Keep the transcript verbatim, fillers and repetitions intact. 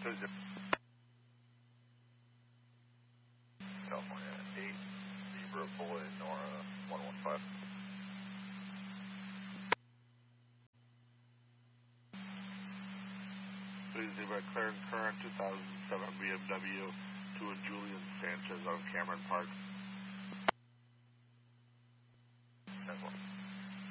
Thursday. California, eight, Zebra Boy, Nora, one one five. Please Zebra, clearing current two thousand seven B M W to a Julian Sanchez on Cameron Park.